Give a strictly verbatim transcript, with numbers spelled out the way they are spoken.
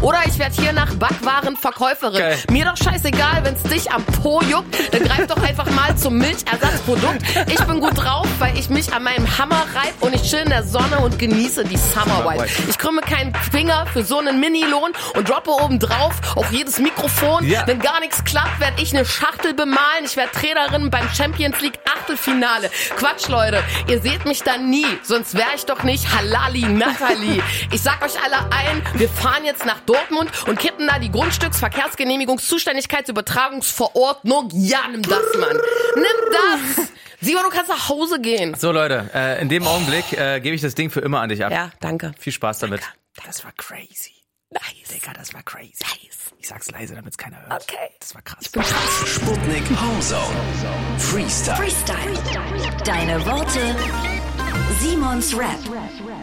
Oder ich werde hier nach Backwarenverkäuferin. Geil. Mir doch scheißegal, wenn's dich am Po juckt, dann greif doch einfach mal zum Milchersatzprodukt. Ich bin gut drauf, weil ich mich an meinem Hammer reib und ich chill in der Sonne und genieße die Summer Wild. Ich krümme keinen Finger für so einen Minilohn und droppe oben drauf auch jedes Mikrofon. Ja. Wenn gar nichts klappt, werd ich eine Schachtel bemalen. Ich werd Trainerin beim Champions League Achtelfinale. Quatsch, Leute, ihr seht mich da nie, sonst wär ich doch nicht Halali Nathalie. Ich sag euch alle ein, wir fahren jetzt nach Dortmund und kippen da die Grundstücksverkehrsgenehmigungsständigkeitsübertragungsverordnung. Ja, nimm das, Mann. Nimm das. Simon, du kannst nach Hause gehen. So, Leute, äh, in dem Augenblick äh, gebe ich das Ding für immer an dich ab. Ja, danke. Viel Spaß damit. Danke. Das war crazy. Nice. Digga, das war crazy. Nice. Ich sag's leise, damit's keiner hört. Okay. Das war krass. Ich bin krass. Sputnik Homezone. Freestyle. Freestyle. Deine Worte. Simons Rap.